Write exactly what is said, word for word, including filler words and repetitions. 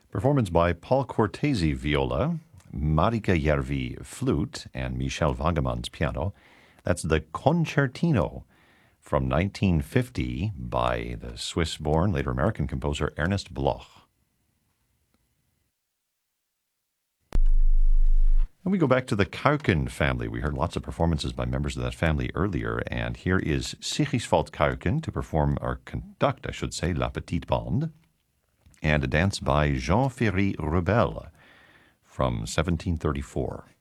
Performance by Paul Cortese viola, Marika Järvi flute, and Michel Wangemans piano. That's the Concertino from nineteen fifty by the Swiss-born, later American composer Ernest Bloch. And we go back to the Kuiken family. We heard lots of performances by members of that family earlier, and here is Sigiswald Kuiken to perform, or conduct, I should say, La Petite Bande, and a dance by Jean Ferry Rebel from seventeen thirty-four.